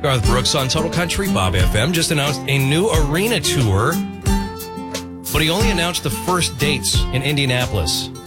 Garth Brooks on Total Country. Bob FM just announced a new arena tour, but he only announced the first dates in Indianapolis.